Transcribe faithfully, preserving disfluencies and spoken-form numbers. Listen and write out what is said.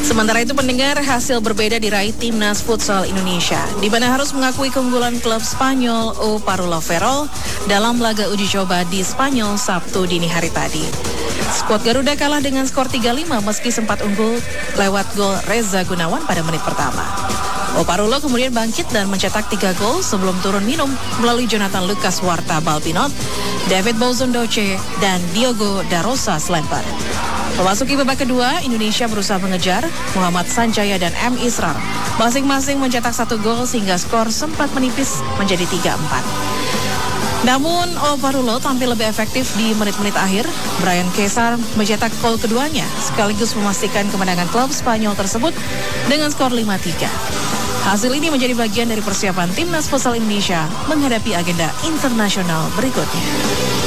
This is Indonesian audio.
Sementara itu pendengar, hasil berbeda diraih Timnas Futsal Indonesia, di mana harus mengakui keunggulan klub Spanyol O Parulo Ferrol dalam laga uji coba di Spanyol Sabtu dini hari tadi. Skuad Garuda kalah dengan skor tiga lima meski sempat unggul lewat gol Reza Gunawan pada menit pertama. O Parulo kemudian bangkit dan mencetak tiga gol sebelum turun minum melalui Jonathan Lucas Warta Balpinot, David Bozondoce, dan Diogo Darosa Slemper. Memasuki babak kedua, Indonesia berusaha mengejar. Muhammad Sanjaya dan M. Israr masing-masing mencetak satu gol sehingga skor sempat menipis menjadi tiga empat. Namun O Parulo tampil lebih efektif di menit-menit akhir. Brian Kesar mencetak gol keduanya sekaligus memastikan kemenangan klub Spanyol tersebut dengan skor lima tiga. Hasil ini menjadi bagian dari persiapan Timnas Futsal Indonesia menghadapi agenda internasional berikutnya.